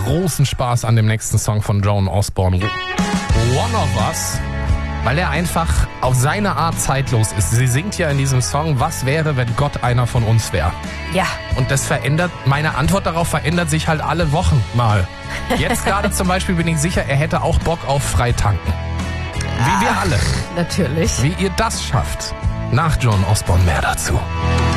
großen Spaß an dem nächsten Song von Joan Osborne, One of Us, weil er einfach auf seine Art zeitlos ist. Sie singt ja in diesem Song, was wäre, wenn Gott einer von uns wäre? Ja. Und das meine Antwort darauf verändert sich halt alle Wochen mal. Jetzt gerade zum Beispiel bin ich sicher, er hätte auch Bock auf Freitanken. Wie wir alle. Natürlich. Wie ihr das schafft. Nach Joan Osborne mehr dazu.